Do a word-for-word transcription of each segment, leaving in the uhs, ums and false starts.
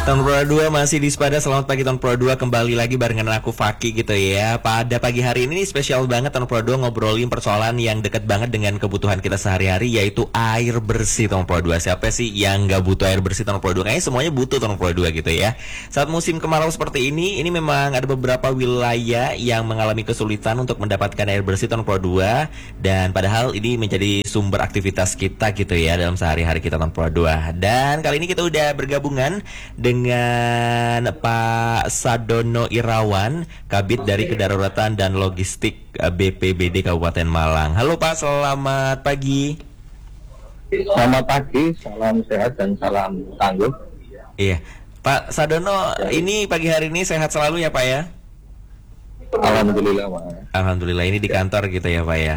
Tahun Pro dua masih di Spada. Selamat pagi Tahun Pro dua, kembali lagi barengan aku Faki gitu ya. Pada pagi hari ini nih spesial banget Tahun Pro dua ngobrolin persoalan yang dekat banget dengan kebutuhan kita sehari-hari, yaitu air bersih Tahun Pro dua. Siapa sih yang nggak butuh air bersih Tahun Pro dua? Kayaknya semuanya butuh Tahun Pro dua gitu ya. Saat musim kemarau seperti ini, ini memang ada beberapa wilayah yang mengalami kesulitan untuk mendapatkan air bersih Tahun Pro dua. Dan padahal ini menjadi sumber aktivitas kita gitu ya dalam sehari-hari kita Tahun Pro dua. Dan kali ini kita udah bergabungan dengan dengan Pak Sadono Irawan, Kabid dari Kedaruratan dan Logistik B P B D Kabupaten Malang. Halo Pak, selamat pagi. Selamat pagi, salam sehat dan salam tangguh. Iya, Pak Sadono, ya. Ini pagi hari ini sehat selalu ya Pak ya? Alhamdulillah Pak. Alhamdulillah, ini di kantor gitu ya Pak ya?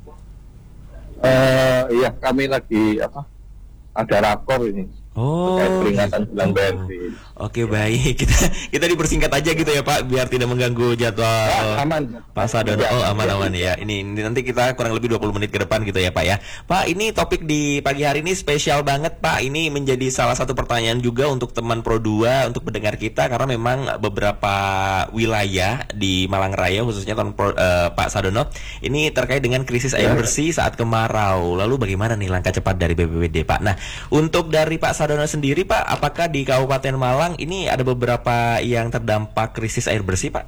Uh, iya, kami lagi apa? Ada rakor ini. Oh, peringatan bulan B R C. Oke, baik. Kita kita dipersingkat aja gitu ya Pak, biar tidak mengganggu jadwal ya, aman. Pak Sadono. Oh, aman-aman ya. Ini, ini nanti kita kurang lebih dua puluh menit ke depan gitu ya Pak ya. Pak, ini topik di pagi hari ini spesial banget Pak. Ini menjadi salah satu pertanyaan juga untuk teman Pro dua, untuk pendengar kita, karena memang beberapa wilayah di Malang Raya khususnya teman Pro, uh, Pak Sadono ini terkait dengan krisis air bersih saat kemarau. Lalu bagaimana nih langkah cepat dari B P B D Pak? Nah, untuk dari Pak Sadono sendiri Pak, apakah di Kabupaten Malang ini ada beberapa yang terdampak krisis air bersih Pak?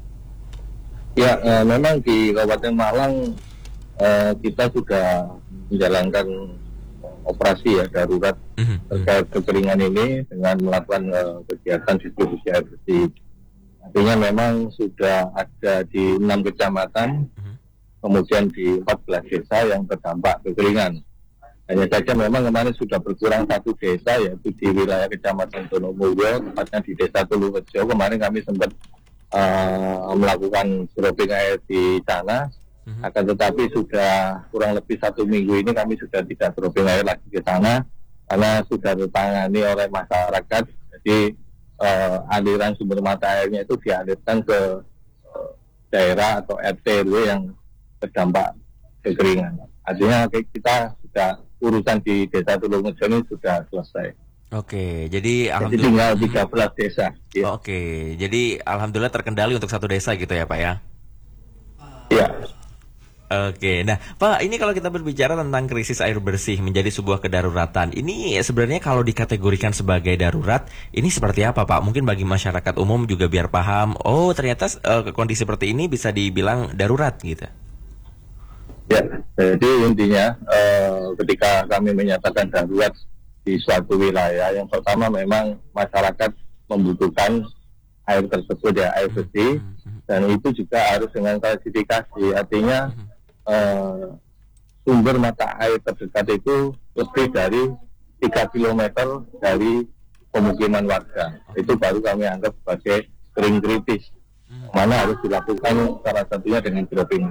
Ya, eh, memang di Kabupaten Malang eh, kita sudah menjalankan operasi ya darurat mm-hmm. terkait kekeringan ini dengan melakukan eh, kegiatan distribusi air bersih. Artinya memang sudah ada di enam kecamatan, mm-hmm. kemudian di empat belas desa yang terdampak kekeringan. Hanya saja memang kemarin sudah berkurang satu desa, yaitu di wilayah Kecamatan Donomulyo, tepatnya di Desa Tulurejo. Kemarin kami sempat uh, melakukan dropping air di sana, mm-hmm. akan tetapi sudah kurang lebih satu minggu ini kami sudah tidak dropping air lagi ke sana, karena sudah ditangani oleh masyarakat. Jadi uh, aliran sumber mata airnya itu dialirkan ke uh, daerah atau R T R W yang terdampak kekeringan. Artinya kita sudah urusan di Desa Tulurejo ini sudah selesai. Oke, jadi alhamdulillah jadi tinggal tiga belas desa. Ya. Oke, jadi alhamdulillah terkendali untuk satu desa gitu ya Pak ya? Iya. Oke, nah Pak, ini kalau kita berbicara tentang krisis air bersih menjadi sebuah kedaruratan, ini sebenarnya kalau dikategorikan sebagai darurat, ini seperti apa Pak? Mungkin bagi masyarakat umum juga biar paham, oh ternyata uh, kondisi seperti ini bisa dibilang darurat gitu. Ya, jadi intinya eh, ketika kami menyatakan darurat di suatu wilayah, yang pertama memang masyarakat membutuhkan air tersebut ya, air bersih, dan itu juga harus dengan klasifikasi. Artinya eh, sumber mata air terdekat itu lebih dari tiga kilometer dari pemukiman warga. Itu baru kami anggap sebagai kering kritis, mana harus dilakukan salah satunya dengan dropping.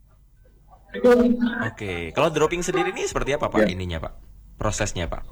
Oke, kalau dropping sendiri ini seperti apa Pak ya. Ininya Pak? Prosesnya Pak?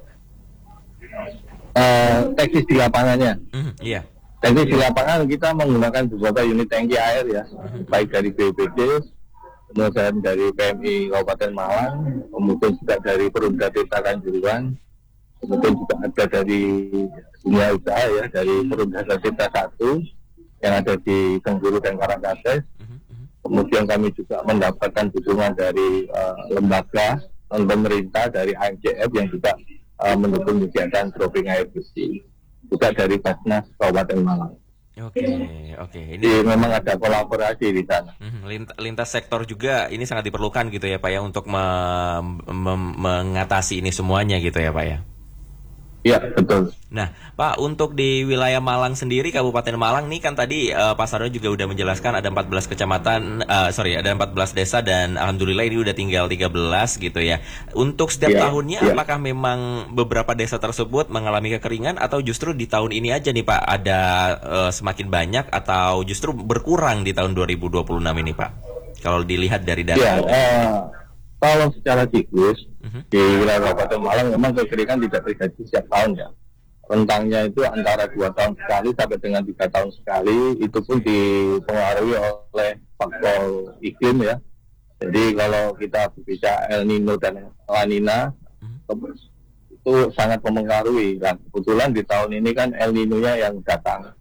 Uh, teknis di lapangannya. Mm, iya. Teknis di lapangan kita menggunakan beberapa unit tangki air ya, mm-hmm. baik dari B P D, kemudian dari P M I Kabupaten Malang, kemudian juga dari Perumda Desa Kanjuruhan, kemudian juga ada dari dunia usaha ya, dari Perumda Desa satu yang ada di Tengguru dan Karangkates. Kemudian kami juga mendapatkan dukungan dari uh, lembaga non pemerintah dari A M C F yang juga uh, mendukung kegiatan dropping air bersih, juga dari Basnas Kabupaten Malang. Oke, oke. Ini jadi memang ada kolaborasi di sana. Lintas, lintas sektor juga ini sangat diperlukan gitu ya Pak ya, untuk me- me- mengatasi ini semuanya gitu ya Pak ya. Iya, betul. Nah, Pak, untuk di wilayah Malang sendiri, Kabupaten Malang nih kan tadi uh, Pak Sadono juga udah menjelaskan ada empat belas kecamatan, uh, sorry, ada empat belas desa dan alhamdulillah ini udah tinggal tiga belas gitu ya. Untuk setiap ya, tahunnya, ya. Apakah memang beberapa desa tersebut mengalami kekeringan atau justru di tahun ini aja nih Pak ada uh, semakin banyak atau justru berkurang di tahun dua ribu dua puluh enam ini Pak? Kalau dilihat dari data. Ya, uh, kalau secara siklus uh-huh. di wilayah Kabupaten Malang memang kekeringan tidak terjadi setiap tahun ya. Rentangnya itu antara dua tahun sekali sampai dengan tiga tahun sekali. Itu pun dipengaruhi oleh faktor iklim ya. Jadi kalau kita berbicara El Nino dan La Nina, uh-huh. itu sangat mempengaruhi. Dan kebetulan di tahun ini kan El Nino-nya yang datang.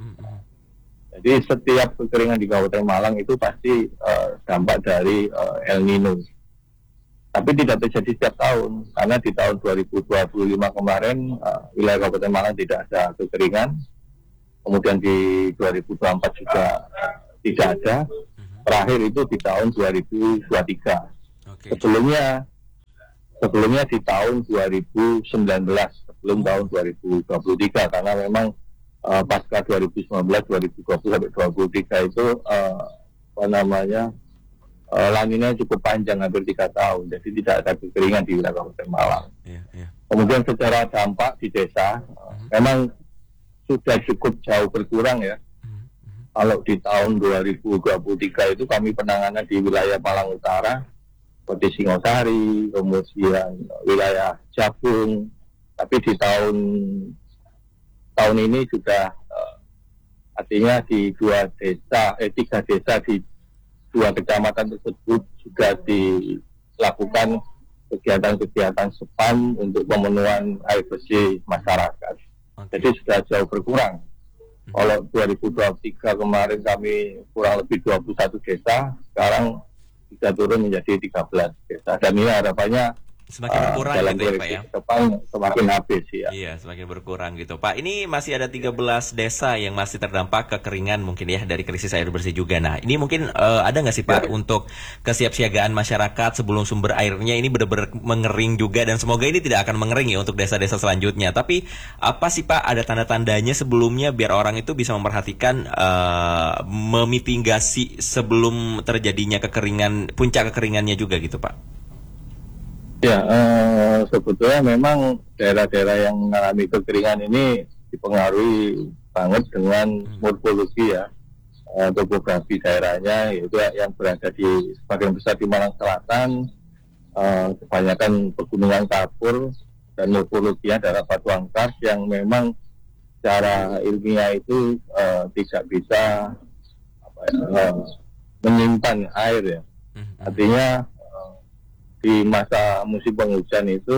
Jadi setiap kekeringan di Kabupaten Malang itu pasti uh, dampak dari uh, El Nino. Tapi tidak terjadi setiap tahun, karena di tahun dua ribu dua puluh lima kemarin uh, wilayah Kabupaten Malang tidak ada kekeringan. Kemudian di dua ribu dua puluh empat juga uh, tidak ada. Terakhir itu di tahun dua ribu dua puluh tiga. Okay. Sebelumnya sebelumnya di tahun dua ribu sembilan belas, sebelum tahun dua ribu dua puluh tiga, karena memang uh, pasca dua ribu sembilan belas, dua ribu dua puluh sampai dua ribu dua puluh tiga itu uh, apa namanya uh, langinnya cukup panjang, hampir tiga tahun, jadi tidak ada kekeringan di wilayah Kabupaten Malang. Yeah, yeah. Kemudian secara dampak di desa uh, uh-huh. memang sudah cukup jauh berkurang ya. Uh-huh. Kalau di tahun dua ribu dua puluh tiga itu kami penanganan di wilayah Malang Utara, seperti Singosari, kemudian wilayah Jabung. Tapi di tahun tahun ini sudah uh, artinya di dua desa, eh tiga desa di dua kecamatan tersebut sudah dilakukan kegiatan-kegiatan spam untuk pemenuhan air bersih masyarakat. Okay. Jadi sudah jauh berkurang. Hmm. Kalau dua ribu dua puluh tiga kemarin kami kurang lebih dua puluh satu desa, sekarang bisa turun menjadi tiga belas desa. Dan ini harapannya semakin berkurang uh, gitu ya Pak ya? Depan semakin habis ya. Iya, semakin berkurang gitu Pak. Ini masih ada tiga belas desa yang masih terdampak kekeringan mungkin ya dari krisis air bersih juga. Nah ini mungkin uh, ada nggak sih Pak ya, untuk kesiapsiagaan masyarakat sebelum sumber airnya ini benar-benar mengering juga, dan semoga ini tidak akan mengering ya untuk desa-desa selanjutnya. Tapi apa sih Pak, ada tanda-tandanya sebelumnya biar orang itu bisa memperhatikan uh, memitigasi sebelum terjadinya kekeringan, puncak kekeringannya juga gitu Pak? Ya, eh, sebetulnya memang daerah-daerah yang mengalami kekeringan ini dipengaruhi banget dengan morfologi ya, eh, topografi daerahnya, yaitu yang berada di sebagian besar di Malang Selatan, eh, kebanyakan pegunungan kapur, dan morfologinya daerah batuan kars yang memang secara ilmiah itu eh, tidak bisa apa ya, eh, menyimpan air ya. Artinya di masa musim penghujan itu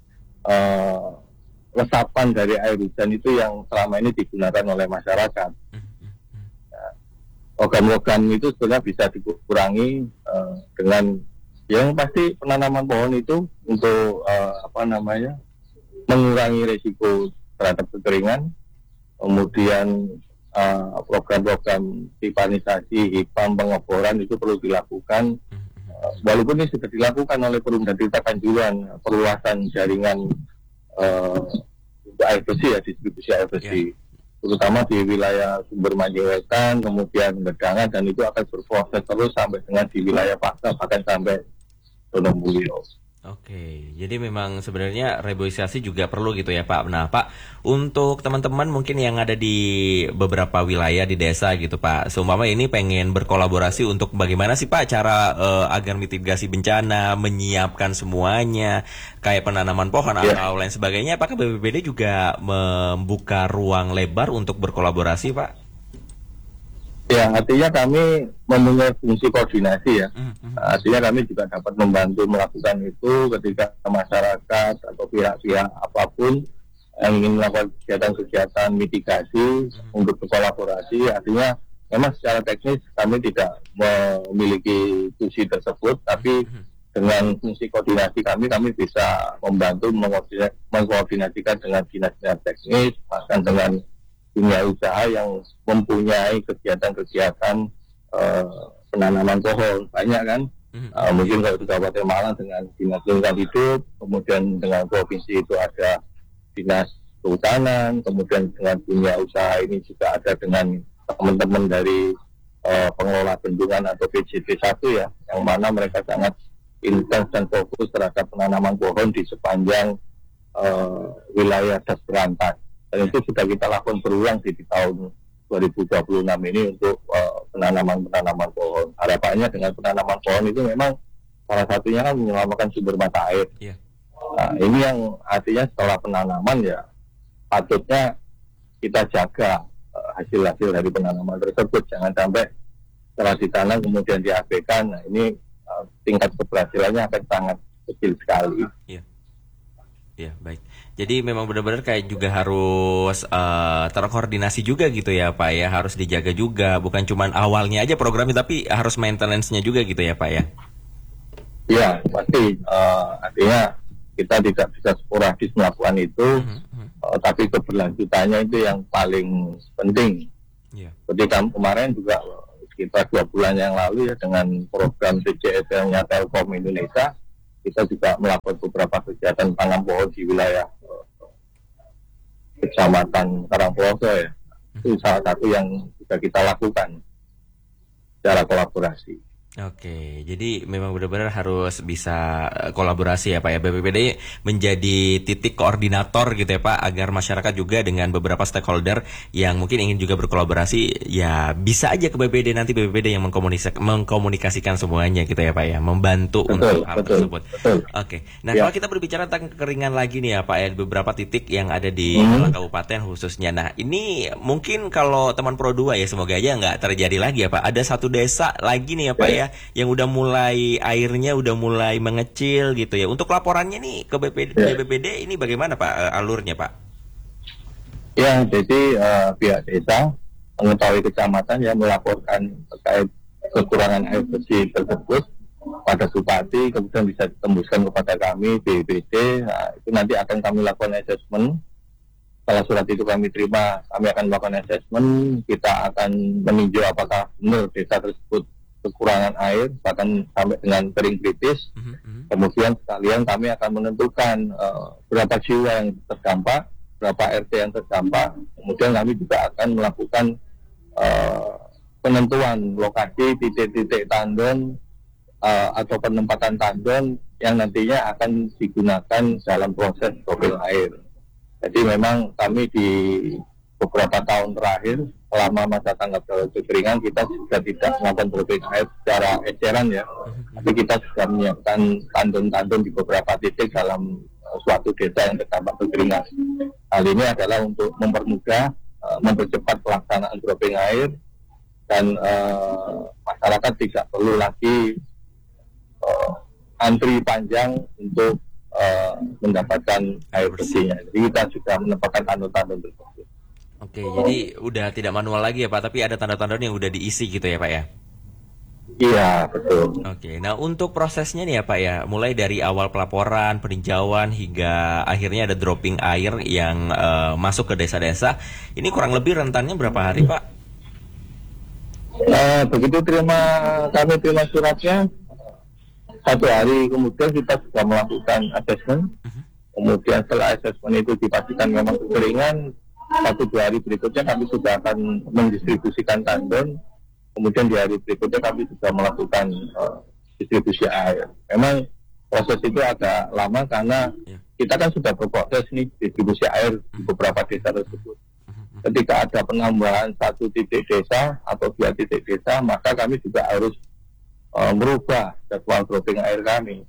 uh, resapan dari air hujan itu yang selama ini digunakan oleh masyarakat. Nah, logam-logam itu sebenarnya bisa dikurangi uh, dengan yang pasti penanaman pohon itu untuk uh, apa namanya mengurangi risiko terhadap kekeringan. Kemudian uh, program-program pipanisasi, hipam, pengeboran itu perlu dilakukan. Walaupun ini sudah dilakukan oleh Perumda Tirta Kanjuran, perluasan jaringan uh, air bersih ya, distribusi air bersih, yeah. terutama di wilayah Sumber Manjing Wetan, kemudian Gedangan, dan itu akan berproses terus sampai dengan di wilayah Paksa, bahkan sampai Donomulyo. Oke, jadi memang sebenarnya reboisasi juga perlu gitu ya Pak. Nah Pak, untuk teman-teman mungkin yang ada di beberapa wilayah di desa gitu Pak, seumpama ini pengen berkolaborasi untuk bagaimana sih Pak cara uh, agar mitigasi bencana, menyiapkan semuanya, kayak penanaman pohon yeah. atau lain sebagainya, apakah B P B D juga membuka ruang lebar untuk berkolaborasi Pak? Ya, artinya kami mempunyai fungsi koordinasi ya. Mm-hmm. Artinya kami juga dapat membantu melakukan itu ketika masyarakat atau pihak-pihak apapun yang ingin melakukan kegiatan-kegiatan mitigasi mm-hmm. untuk berkolaborasi. Artinya memang secara teknis kami tidak memiliki fungsi tersebut, tapi mm-hmm. dengan fungsi koordinasi kami, kami bisa membantu mengkoordinasikan dengan dinas-dinas teknis, bahkan dengan dunia usaha yang mempunyai kegiatan-kegiatan uh, penanaman pohon banyak kan. Mm-hmm. uh, mungkin kalau di Kabupaten Malang dengan dinas lingkungan hidup, kemudian dengan provinsi itu ada dinas kehutanan, kemudian dengan dunia usaha ini juga ada dengan teman-teman dari uh, pengelola bendungan atau P J T satu ya, yang mana mereka sangat intens dan fokus terhadap penanaman pohon di sepanjang uh, wilayah das berantas. Dan itu sudah kita lakukan berulang di, di tahun dua ribu dua puluh enam ini untuk uh, penanaman-penanaman pohon. Harapannya dengan penanaman pohon itu memang salah satunya kan menyelamatkan sumber mata air. Yeah. Nah, ini yang artinya setelah penanaman ya patutnya kita jaga uh, hasil-hasil dari penanaman tersebut. Jangan sampai setelah ditanam kemudian diabaikan. Nah, ini uh, tingkat keberhasilannya akan sangat kecil sekali. Yeah. Ya, baik. Jadi memang benar-benar kayak juga harus uh, terkoordinasi juga gitu ya Pak ya, harus dijaga juga, bukan cuma awalnya aja programnya tapi harus maintenance-nya juga gitu ya Pak ya. Ya, pasti uh, artinya kita tidak bisa sporadis melakukan itu, mm-hmm. uh, tapi keberlanjutannya itu yang paling penting. Yeah. Seperti kemarin juga sekitar dua bulan yang lalu ya dengan program T J S-nya Telkom Indonesia, kita juga melakukan beberapa kegiatan tanam pohon di wilayah uh, Kecamatan Karangploso ya. Itu salah satu yang bisa kita lakukan secara kolaborasi. Oke, jadi memang benar-benar harus bisa kolaborasi ya Pak ya. B P B D menjadi titik koordinator gitu ya Pak, agar masyarakat juga dengan beberapa stakeholder yang mungkin ingin juga berkolaborasi, ya bisa aja ke B P B D, nanti B P B D yang mengkomunikasikan, mengkomunikasikan semuanya gitu ya Pak ya, membantu betul, untuk hal betul, tersebut. Betul. Oke, nah ya. Kalau kita berbicara tentang kekeringan lagi nih ya Pak ya, beberapa titik yang ada di hmm. kabupaten khususnya. Nah ini mungkin kalau teman Pro dua ya, semoga aja nggak terjadi lagi ya Pak. Ada satu desa lagi nih ya Pak ya, yang udah mulai airnya udah mulai mengecil gitu ya. Untuk laporannya nih ke B P D, ya. B P B D ini bagaimana Pak alurnya Pak? Ya, jadi uh, pihak desa mengetahui kecamatan yang melaporkan terkait kekurangan air bersih tersebut pada Bupati, kemudian bisa ditembuskan kepada kami B P B D. Nah, itu nanti akan kami lakukan assessment. Setelah surat itu kami terima, kami akan melakukan assessment. Kita akan meninjau apakah benar desa tersebut kekurangan air, bahkan sampai dengan kering kritis. Mm-hmm. Kemudian sekalian kami akan menentukan uh, berapa jiwa yang terdampak, berapa R T yang terdampak. Kemudian kami juga akan melakukan uh, penentuan lokasi titik-titik tandon uh, atau penempatan tandon yang nantinya akan digunakan dalam proses dropping air. Jadi memang kami di beberapa tahun terakhir selama masa tanggap darurat kekeringan kita sudah tidak melakukan dropping air secara eceran ya, tapi kita sudah menyiapkan tandon-tandon di beberapa titik dalam uh, suatu desa yang terdampak kekeringan. Hal ini adalah untuk mempermudah, uh, mempercepat pelaksanaan dropping air dan uh, masyarakat tidak perlu lagi uh, antri panjang untuk uh, mendapatkan air bersihnya. Jadi kita sudah menempatkan tandon-tandon tersebut. Oke, jadi udah tidak manual lagi ya Pak, tapi ada tanda-tanda yang udah diisi gitu ya Pak ya? Iya, betul. Oke, nah untuk prosesnya nih ya Pak ya, mulai dari awal pelaporan, peninjauan, hingga akhirnya ada dropping air yang uh, masuk ke desa-desa, ini kurang lebih rentannya berapa hari Pak? Uh, begitu terima kami terima suratnya, satu hari kemudian kita sudah melakukan assessment, uh-huh. Kemudian setelah assessment itu dipastikan memang kekeringan, satu dua hari berikutnya kami sudah akan mendistribusikan tandon. Kemudian di hari berikutnya kami sudah melakukan uh, distribusi air. Memang proses itu agak lama karena kita kan sudah berproses nih distribusi air di beberapa desa tersebut. Ketika ada penambahan satu titik desa atau dua titik desa, maka kami juga harus uh, merubah jadwal dropping air kami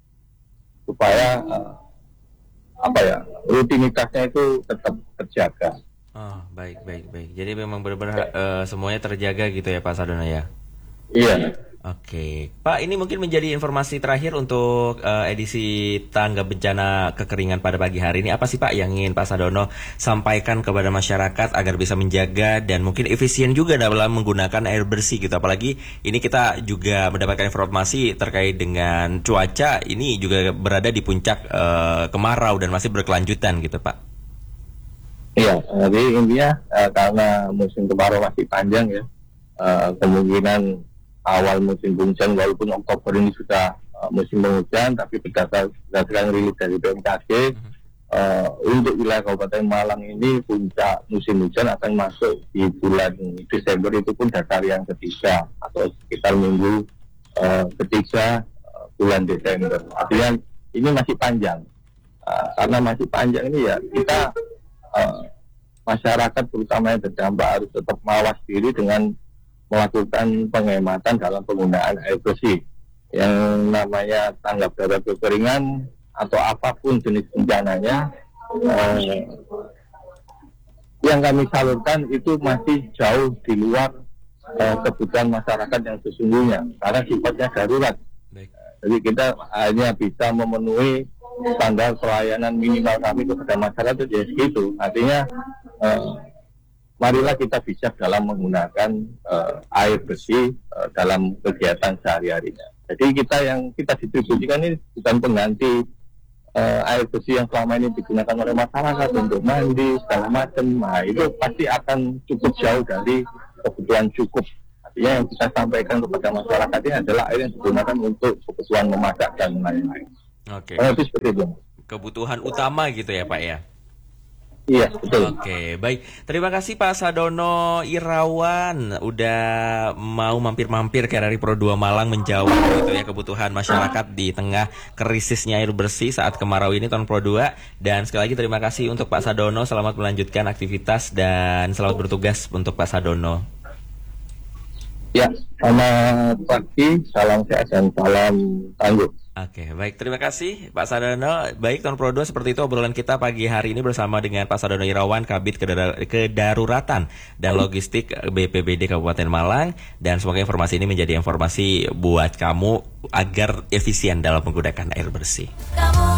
supaya uh, apa ya, rutinitasnya itu tetap terjaga. Oh, baik, baik, baik. Jadi memang benar-benar uh, semuanya terjaga gitu ya Pak Sardono ya? Iya. Oke, Pak, ini mungkin menjadi informasi terakhir untuk uh, edisi tanggap bencana kekeringan pada pagi hari ini. Apa sih Pak yang ingin Pak Sardono sampaikan kepada masyarakat agar bisa menjaga dan mungkin efisien juga dalam menggunakan air bersih gitu? Apalagi ini kita juga mendapatkan informasi terkait dengan cuaca, ini juga berada di puncak uh, kemarau dan masih berkelanjutan gitu Pak. Iya, jadi intinya uh, karena musim kemarau masih panjang ya, uh, kemungkinan awal musim hujan, walaupun Oktober ini sudah uh, musim penghujan, tapi berdasar, berdasarkan rilis dari B M K G, uh, untuk wilayah Kabupaten Malang ini puncak musim hujan akan masuk di bulan Desember, itu pun dasar yang ketiga atau sekitar minggu uh, ketiga uh, bulan Desember. Artinya ini masih panjang. Uh, karena masih panjang ini ya kita uh, masyarakat terutama yang terdampak harus tetap mawas diri dengan melakukan penghematan dalam penggunaan air bersih. Yang namanya tanggap darurat kekeringan atau apapun jenis bencananya, eh, yang kami salurkan itu masih jauh di luar eh, kebutuhan masyarakat yang sesungguhnya, karena sifatnya darurat. Baik. Jadi kita hanya bisa memenuhi standar pelayanan minimal kami kepada masyarakat itu ya segitu. Artinya eh, marilah kita bijak dalam menggunakan uh, air bersih uh, dalam kegiatan sehari-harinya. Jadi kita yang kita distribusikan ini bukan pengganti uh, air bersih yang selama ini digunakan oleh masyarakat untuk mandi segala macam. Nah itu pasti akan cukup jauh dari kebutuhan cukup. Artinya yang kita sampaikan kepada masyarakat ini adalah air yang digunakan untuk kebutuhan memasak dan lain-lain. Oke. Nah, itu seperti itu. Kebutuhan utama gitu ya Pak ya. Iya, betul. Oke, baik. Terima kasih Pak Sadono Irawan udah mau mampir-mampir ke R R I Pro dua Malang menjawab gitu ya kebutuhan masyarakat di tengah krisisnya air bersih saat kemarau ini tahun Pro dua. Dan sekali lagi terima kasih untuk Pak Sadono, selamat melanjutkan aktivitas dan selamat bertugas untuk Pak Sadono. Ya, selamat pagi, salam sehat dan salam tangguh. Oke, baik. Terima kasih Pak Sadono. Baik, tahun Pro dua seperti itu obrolan kita pagi hari ini bersama dengan Pak Sadono Irawan, Kabid Kedaruratan dan Logistik B P B D Kabupaten Malang. Dan semoga informasi ini menjadi informasi buat kamu agar efisien dalam menggunakan air bersih.